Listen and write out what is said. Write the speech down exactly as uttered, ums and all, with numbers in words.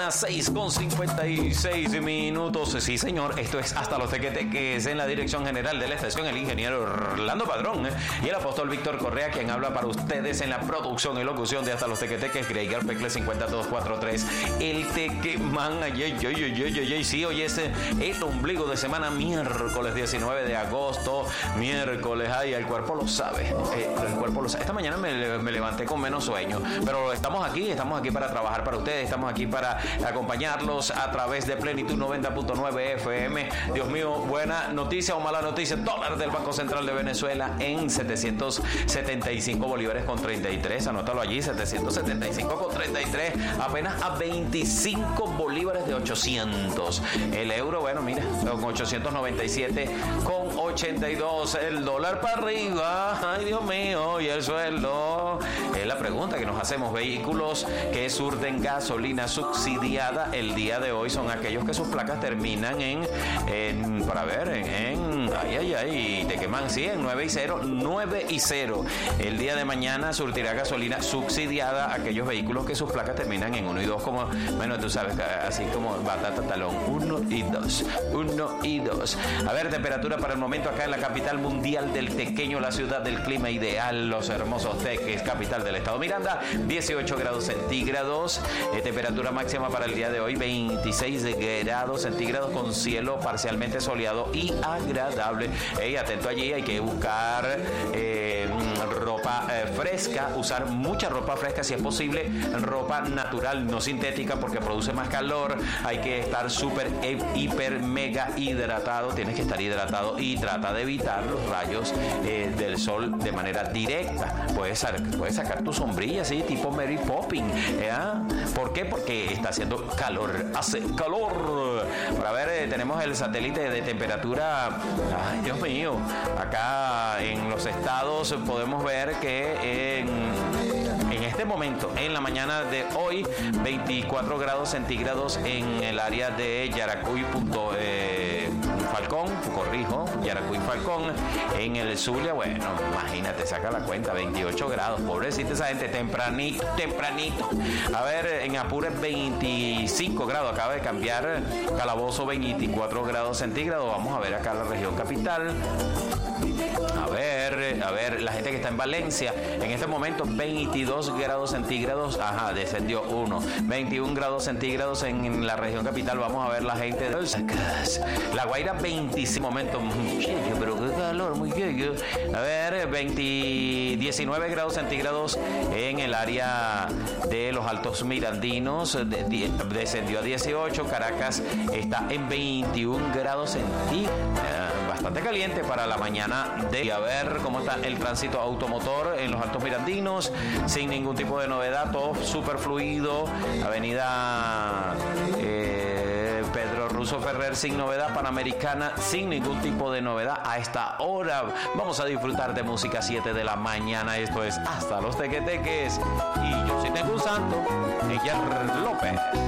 mañana, seis con cincuenta y seis minutos. Sí, señor, esto es Hasta los Tequeteques. En la dirección general de la estación, el ingeniero Orlando Padrón, ¿eh? y el apóstol Víctor Correa, quien habla para ustedes en la producción y locución de Hasta los Tequeteques. Greiger Pecle cincuenta y dos cuarenta y tres. El Tequeman, ay, ay, ay, ay, ay, ay, sí, hoy es el ombligo de semana, miércoles diecinueve de agosto. Miércoles, ay, el cuerpo lo sabe. Eh, el cuerpo lo sabe. Esta mañana me, me levanté con menos sueño, pero estamos aquí, estamos aquí para trabajar para ustedes, estamos aquí para acompañarlos a través de Plenitud noventa punto nueve F M. Dios mío, buena noticia o mala noticia. Dólar del Banco Central de Venezuela en setecientos setenta y cinco bolívares con treinta y tres. Anótalo allí, setecientos setenta y cinco con treinta y tres. Apenas a veinticinco bolívares de ochocientos. El euro, bueno, mira, con ochocientos noventa y siete con ochenta y dos. El dólar para arriba. Ay, Dios mío, y el sueldo. Es la pregunta que nos hacemos. Vehículos que surten gasolina subsidiada el día de hoy son aquellos que sus placas terminan en, en para ver, en, en ay, ay, ay, te queman, sí, en nueve y cero, nueve y cero. El día de mañana surtirá gasolina subsidiada aquellos vehículos que sus placas terminan en uno y dos, como, bueno, tú sabes, así como batata talón, uno y dos, uno y dos. A ver, temperatura para el momento acá en la capital mundial del tequeño, la ciudad del clima ideal, los hermosos Teques, capital del estado Miranda, dieciocho grados centígrados. Eh, temperatura máxima para el día de hoy, veintiséis grados centígrados, con cielo parcialmente soleado y agradable. Hey, atento allí, hay que buscar eh, ropa eh, fresca, usar mucha ropa fresca si es posible, ropa natural, no sintética, porque produce más calor. Hay que estar súper, eh, hiper, mega hidratado. Tienes que estar hidratado y trata de evitar los rayos eh, del sol de manera directa. Puedes, puedes sacar tu sombrilla así, tipo Mary Poppins. ¿eh? ¿Por qué? Porque está haciendo calor, hace calor. Para ver, eh, tenemos el satélite de temperatura. Ay, Dios mío. Acá en los estados podemos ver que en, en este momento, en la mañana de hoy, veinticuatro grados centígrados en el área de Yaracuy, punto, eh, Falcón, corrijo, Yaracuy Falcón. En el Zulia, bueno, imagínate, saca la cuenta, veintiocho grados. Pobrecita esa gente, tempranito, tempranito. A ver, en Apures, veinticinco grados. Acaba de cambiar. Calabozo, veinticuatro grados centígrados. Vamos a ver acá la región capital. A ver, a ver, la gente que está en Valencia, en este momento veintidós grados centígrados, ajá, descendió uno, veintiún grados centígrados en la región capital. Vamos a ver la gente de La Guaira, veinticinco momentos, pero qué calor, muy bien. A ver, veinte, diecinueve grados centígrados en el área de los Altos Mirandinos, de, de, descendió a dieciocho. Caracas está en veintiún grados centígrados, bastante caliente para la mañana de. A ver cómo está el tránsito automotor en los Altos Mirandinos, sin ningún tipo de novedad, todo súper fluido. Avenida eh, Pedro Russo Ferrer, sin novedad. Panamericana, sin ningún tipo de novedad a esta hora. Vamos a disfrutar de música, siete de la mañana. Esto es Hasta los Tequeteques. Y yo sí tengo un santo, Miguel López.